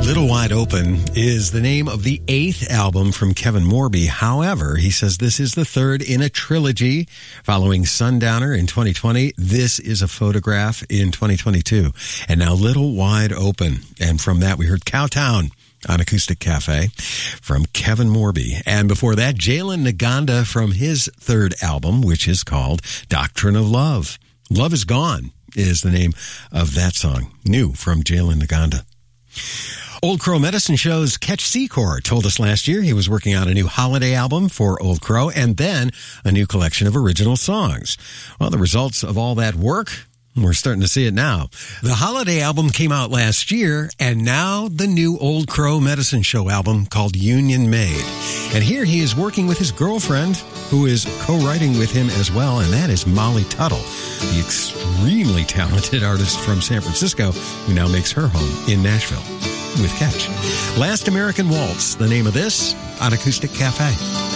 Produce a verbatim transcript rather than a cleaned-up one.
Little Wide Open is the name of the eighth album from Kevin Morby. However, he says this is the third in a trilogy following Sundowner in twenty twenty. This is a Photograph in twenty twenty-two. And now Little Wide Open. And from that, we heard Cowtown on Acoustic Cafe from Kevin Morby. And before that, Jalen Naganda from his third album, which is called Doctrine of Love. Love is Gone is the name of that song. New from Jalen Naganda. Old Crow Medicine Show's Ketch Secor told us last year he was working on a new holiday album for Old Crow and then a new collection of original songs. Well, the results of all that work, we're starting to see it now. The holiday album came out last year, and now the new Old Crow Medicine Show album called Union Made. And here he is working with his girlfriend, who is co-writing with him as well, and that is Molly Tuttle, the extremely talented artist from San Francisco who now makes her home in Nashville with Ketch. Last American Waltz, the name of this, on Acoustic Cafe.